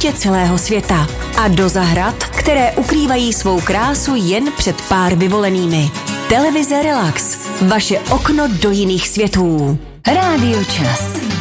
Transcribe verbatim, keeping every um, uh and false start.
koutě celého světa a do zahrad, které ukrývají svou krásu jen před pár vyvolenými. Televize Relax. Vaše okno do jiných světů. Rádio Čas.